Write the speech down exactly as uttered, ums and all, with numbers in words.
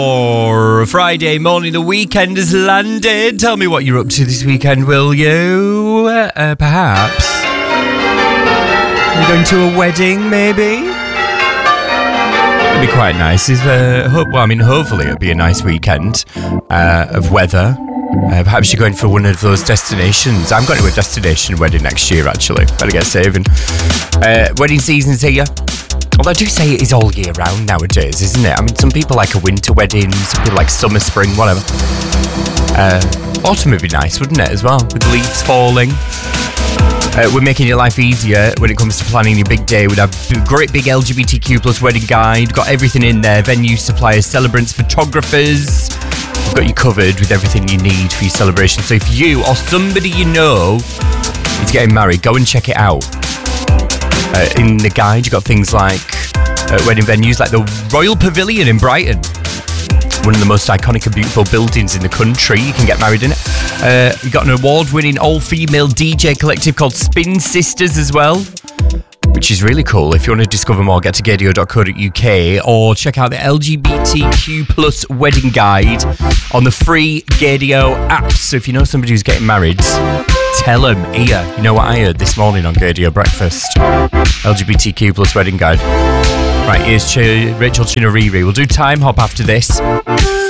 Or Friday morning, the weekend has landed. Tell me what you're up to this weekend, will you? Uh, perhaps you're going to a wedding, maybe? It'd be quite nice. Is uh, hope, well, I mean, hopefully it'll be a nice weekend uh, of weather. Uh, perhaps you're going for one of those destinations. I'm going to a destination wedding next year, actually. Better get saving. Uh, wedding season's here. Although I do say it is all year round nowadays, isn't it? I mean, some people like a winter wedding, some people like summer, spring, whatever. Uh, autumn would be nice, wouldn't it, as well, with leaves falling. Uh, we're making your life easier when it comes to planning your big day with our great big L G B T Q plus wedding guide. Got everything in there. Venue, suppliers, celebrants, photographers. We've got you covered with everything you need for your celebration. So if you or somebody you know is getting married, go and check it out. Uh, in the guide, you've got things like uh, wedding venues like the Royal Pavilion in Brighton. One of the most iconic and beautiful buildings in the country. You can get married in it. Uh, you've got an award-winning all-female D J collective called Spin Sisters as well, which is really cool. If you want to discover more, get to gadio dot co dot uk or check out the L G B T Q plus wedding guide on the free Gadio app. So if you know somebody who's getting married, tell them, here, you know what I heard this morning on Gadio Breakfast? L G B T Q plus wedding guide. Right, here's Ch- Rachel Chinouriri. We'll do Time Hop after this.